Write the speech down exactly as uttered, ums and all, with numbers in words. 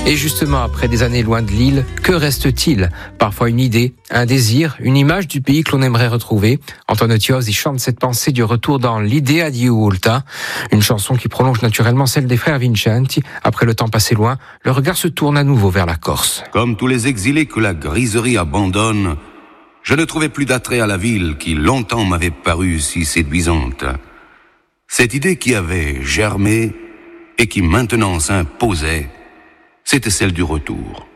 Et justement, après des années loin de l'île, que reste-t-il? Parfois une idée, un désir, une image du pays que l'on aimerait retrouver. Antonio Tiosi chante cette pensée du retour dans l'Idea di Ulta, une chanson qui prolonge naturellement celle des frères Vincenti. Après le temps passé loin, le regard se tourne à nouveau vers la Corse. Comme tous les exilés que la griserie abandonne, je ne trouvais plus d'attrait à la ville qui longtemps m'avait paru si séduisante. Cette idée qui avait germé et qui maintenant s'imposait, c'était celle du retour.